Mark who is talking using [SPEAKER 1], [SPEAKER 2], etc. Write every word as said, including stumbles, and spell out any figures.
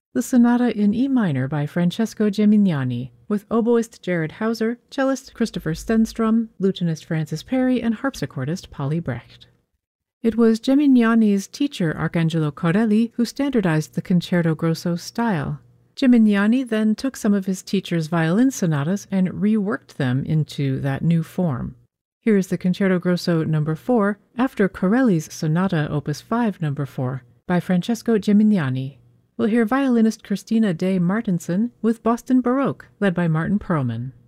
[SPEAKER 1] the Sonata in E minor by Francesco Gimignani, with oboist Jared Hauser, cellist Christopher Stenstrom, lutenist Francis Perry, and harpsichordist Polly Brecht. It was Gimignani's teacher, Arcangelo Corelli, who standardized the Concerto Grosso style. Gimignani then took some of his teacher's violin sonatas and reworked them into that new form. Here is the Concerto Grosso number four, after Corelli's Sonata Opus five number four, by Francesco Gimignani. We'll hear violinist Christina Day Martinson with Boston Baroque, led by Martin Perlman.